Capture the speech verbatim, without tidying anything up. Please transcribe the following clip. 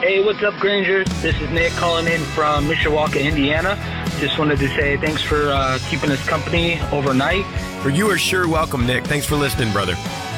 Hey, what's up, Granger? This is Nick calling in from Mishawaka, Indiana. Just wanted to say thanks for uh, keeping us company overnight. You are sure welcome, Nick. Thanks for listening, brother.